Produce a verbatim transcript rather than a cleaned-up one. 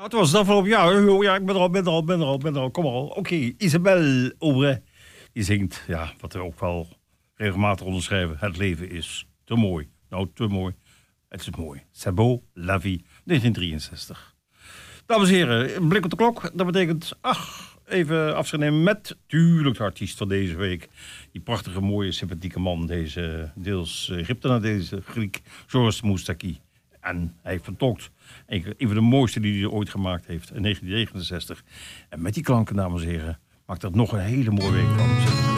het was het afgelopen jaar. Ja, ik ben er al, ben er al, ben er al, ben er al. Kom maar al. Oké, okay. Isabelle Aubray. Die zingt, ja, wat we ook wel regelmatig onderschrijven. Het leven is te mooi. Nou, te mooi. Het is mooi. C'est beau, la vie. negentien drieënzestig. Dames en heren, een blik op de klok. Dat betekent, ach, even afscheid nemen met, tuurlijk, de artiest van deze week. Die prachtige, mooie, sympathieke man. Deze deels Egyptenaar, deze Griek, Georges Moustaki. En hij heeft vertolkt een van de mooiste die hij ooit gemaakt heeft in negentien negenenzestig. En met die klanken, dames en heren, maakt dat nog een hele mooie week van.